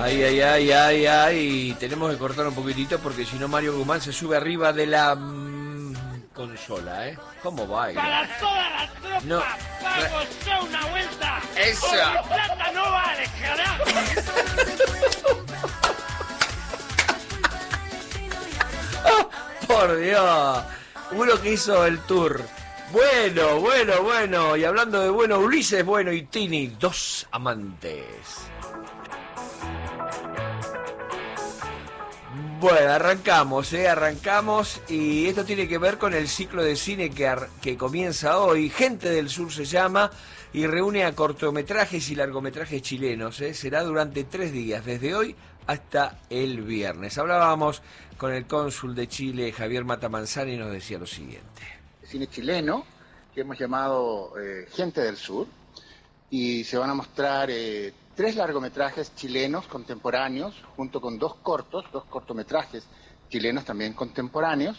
Ay, ay, ay, ay, ay. Tenemos que cortar un poquitito porque si no Mario Guzmán se sube arriba de la consola, ¿eh? ¿Cómo baila? Para toda la tropa, No. vamos a una vuelta. ¡Eso! Porque plata no vale, carajo. Por Dios. Uno que hizo el tour. Bueno. Y hablando de bueno, Ulises Bueno y Tini, dos amantes. Bueno, arrancamos y esto tiene que ver con el ciclo de cine que comienza hoy. Gente del Sur se llama y reúne a cortometrajes y largometrajes chilenos. Será durante 3 días, desde hoy hasta el viernes. Hablábamos con el cónsul de Chile, Javier Matamanzana, y nos decía lo siguiente. Cine chileno, que hemos llamado Gente del Sur, y se van a mostrar 3 largometrajes chilenos contemporáneos, junto con 2 cortometrajes chilenos también contemporáneos,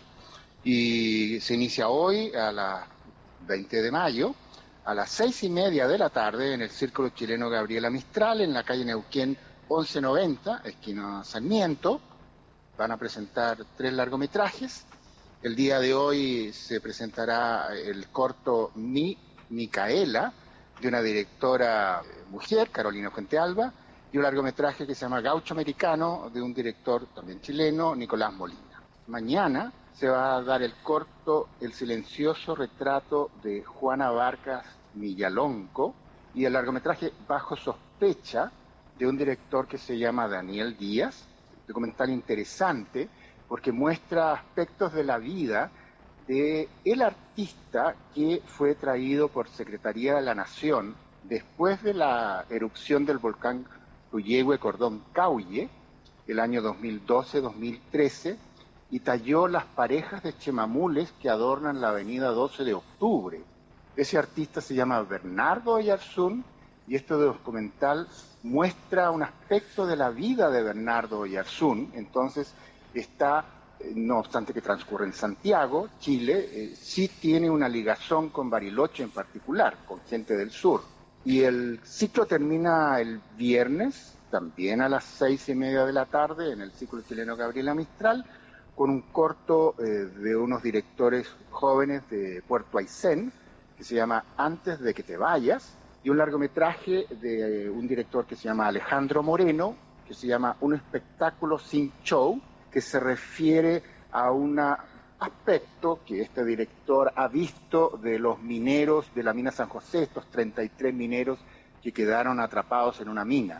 y se inicia hoy a las 20 de mayo, a las 6:30 de la tarde, en el Círculo Chileno Gabriela Mistral, en la calle Neuquén 1190, esquina Sarmiento. Van a presentar 3 largometrajes. El día de hoy se presentará el corto Mi Micaela, de una directora mujer, Carolina Fuentealba, y un largometraje que se llama Gaucho Americano, de un director también chileno, Nicolás Molina. Mañana se va a dar el corto El silencioso retrato de Juana Vargas Millalonco, y el largometraje Bajo sospecha, de un director que se llama Daniel Díaz, documental interesante porque muestra aspectos de la vida de el artista que fue traído por Secretaría de la Nación después de la erupción del volcán Puyehue Cordón Cauye, el año 2012-2013, y talló las parejas de chemamules que adornan la avenida 12 de octubre. Ese artista se llama Bernardo Oyarzún, y este documental muestra un aspecto de la vida de Bernardo Oyarzún. Entonces está, no obstante que transcurre en Santiago, Chile, sí tiene una ligazón con Bariloche en particular, con Gente del Sur. Y el ciclo termina el viernes, también a las 6:30 de la tarde, en el Círculo Chileno Gabriela Mistral, con un corto de unos directores jóvenes de Puerto Aysén, que se llama Antes de que te vayas, y un largometraje de un director que se llama Alejandro Moreno, que se llama Un espectáculo sin show, que se refiere a un aspecto que este director ha visto de los mineros de la mina San José, estos 33 mineros que quedaron atrapados en una mina.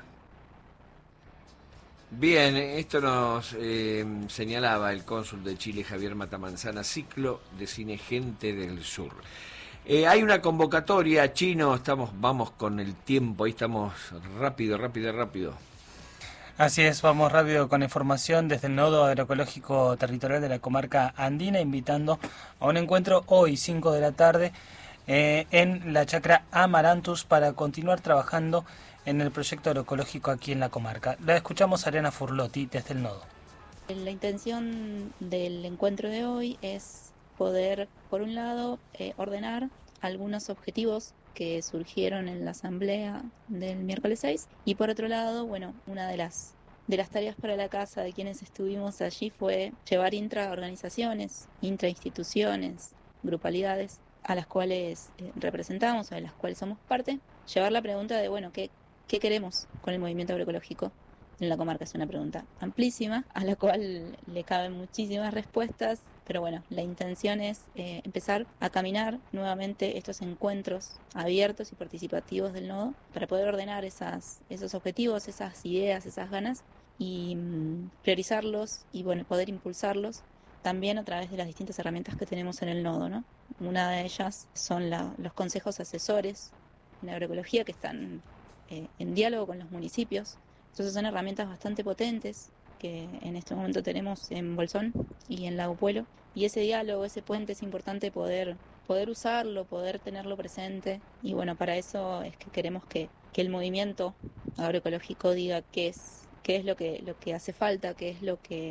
Bien, esto nos señalaba el cónsul de Chile, Javier Matamanzana, ciclo de cine Gente del Sur. Hay una convocatoria, Chino, vamos con el tiempo, ahí estamos rápido. Así es, vamos rápido con información desde el Nodo Agroecológico Territorial de la Comarca Andina, invitando a un encuentro hoy, 5 de la tarde, en la chacra Amarantus para continuar trabajando en el proyecto agroecológico aquí en la comarca. La escuchamos a Ariana Furlotti desde el Nodo. La intención del encuentro de hoy es poder, por un lado, ordenar algunos objetivos que surgieron en la asamblea del miércoles 6 y por otro lado, bueno, una de las tareas para la casa de quienes estuvimos allí fue llevar intraorganizaciones, intrainstituciones, grupalidades a las cuales representamos, a las cuales somos parte, llevar la pregunta de, bueno, ¿qué queremos con el movimiento agroecológico en la comarca? Es una pregunta amplísima a la cual le caben muchísimas respuestas, pero bueno, la intención es empezar a caminar nuevamente estos encuentros abiertos y participativos del nodo para poder ordenar esos objetivos, esas ideas, esas ganas y priorizarlos y bueno, poder impulsarlos también a través de las distintas herramientas que tenemos en el nodo, ¿no? Una de ellas son los consejos asesores en agroecología que están en diálogo con los municipios. Entonces son herramientas bastante potentes que en este momento tenemos en Bolsón y en Lago Puelo. Y ese diálogo, ese puente es importante poder usarlo, poder tenerlo presente. Y bueno, para eso es que queremos que el movimiento agroecológico diga qué es lo que hace falta, qué es lo que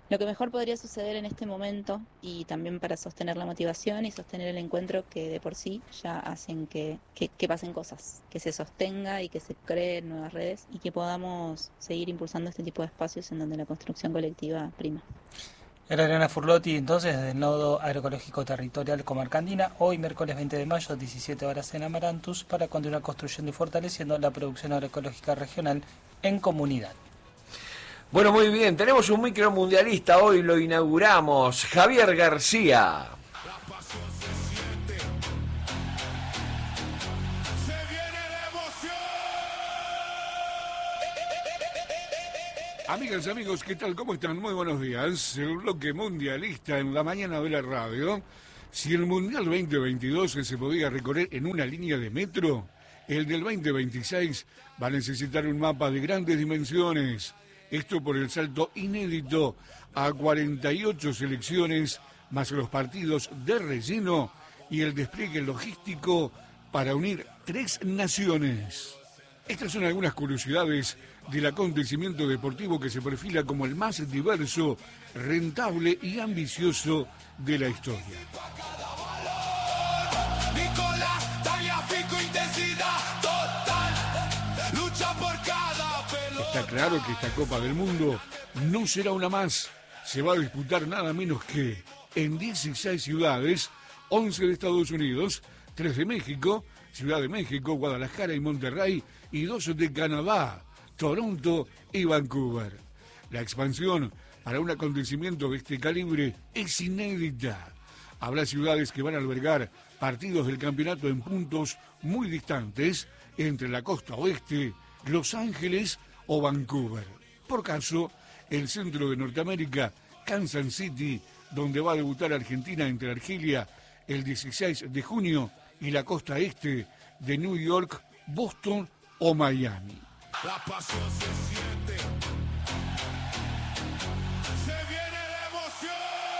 lo que mejor podría suceder en este momento, y también para sostener la motivación y sostener el encuentro, que de por sí ya hacen que pasen cosas, que se sostenga y que se creen nuevas redes y que podamos seguir impulsando este tipo de espacios en donde la construcción colectiva prima. Era Ariana Furlotti, entonces, del Nodo Agroecológico Territorial Comarca Andina, hoy miércoles 20 de mayo, 17 horas en Amarantus, para continuar construyendo y fortaleciendo la producción agroecológica regional en comunidad. Bueno, muy bien, tenemos un micromundialista, hoy lo inauguramos, Javier García. Amigas, amigos, ¿qué tal? ¿Cómo están? Muy buenos días. El bloque mundialista en la mañana de la radio. Si el Mundial 2022 se podía recorrer en una línea de metro, el del 2026 va a necesitar un mapa de grandes dimensiones. Esto por el salto inédito a 48 selecciones, más los partidos de relleno y el despliegue logístico para unir 3 naciones. Estas son algunas curiosidades del acontecimiento deportivo que se perfila como el más diverso, rentable y ambicioso de la historia. Está claro que esta Copa del Mundo no será una más. Se va a disputar nada menos que en 16 ciudades, 11 de Estados Unidos, 3 de México, Ciudad de México, Guadalajara y Monterrey, y 2 de Canadá, Toronto y Vancouver. La expansión para un acontecimiento de este calibre es inédita. Habrá ciudades que van a albergar partidos del campeonato en puntos muy distantes entre la costa oeste, Los Ángeles o Vancouver. Por caso, el centro de Norteamérica, Kansas City, donde va a debutar Argentina entre Argelia el 16 de junio, y la costa este de New York, Boston o Miami. La pasión se siente. Se viene la emoción.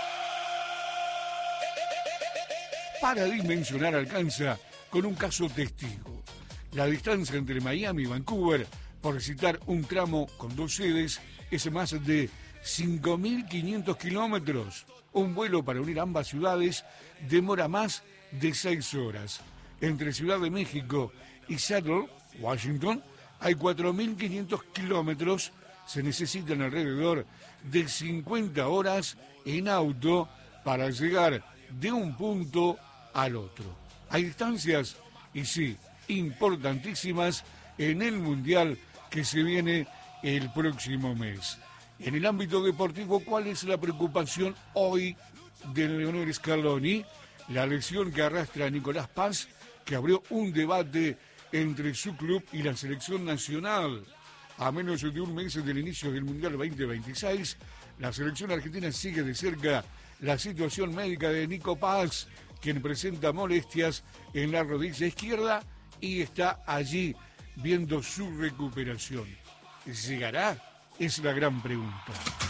Para dimensionar alcanza con un caso testigo. La distancia entre Miami y Vancouver, por citar un tramo con 2 sedes, es más de 5.500 kilómetros. Un vuelo para unir ambas ciudades demora más de 6 horas. Entre Ciudad de México y Seattle, Washington, hay 4.500 kilómetros. Se necesitan alrededor de 50 horas en auto para llegar de un punto al otro. Hay distancias, y sí, importantísimas en el Mundial que se viene el próximo mes. En el ámbito deportivo, ¿cuál es la preocupación hoy de Lionel Scaloni? La lesión que arrastra a Nicolás Paz, que abrió un debate entre su club y la selección nacional. A menos de un mes del inicio del Mundial 2026, la selección argentina sigue de cerca la situación médica de Nico Paz, quien presenta molestias en la rodilla izquierda y está allí viendo su recuperación. ¿Llegará? Es la gran pregunta.